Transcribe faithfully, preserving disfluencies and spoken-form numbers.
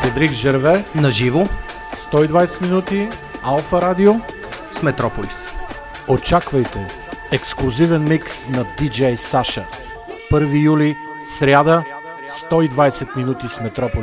Седрик Жерве на живо сто и двайсет минути Алфа Радио с Метрополис. Очаквайте ексклузивен микс на диджей Саша. първи юли, сряда, сто и двайсет минути с Метрополис.